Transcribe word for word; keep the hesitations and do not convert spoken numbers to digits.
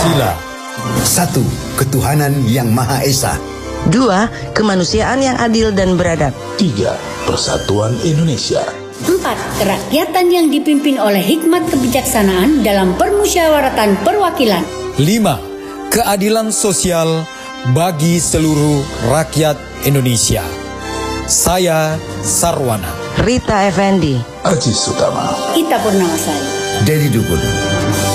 Pancasila. Satu, ketuhanan yang Maha Esa. Dua, kemanusiaan yang adil dan beradab. Tiga, persatuan Indonesia. Empat, kerakyatan yang dipimpin oleh hikmat kebijaksanaan dalam permusyawaratan perwakilan. Lima, keadilan sosial bagi seluruh rakyat Indonesia. Saya Sarwana. Rita Effendi. Aziz Utama. Ita Purnamasari. Dedi Dukun.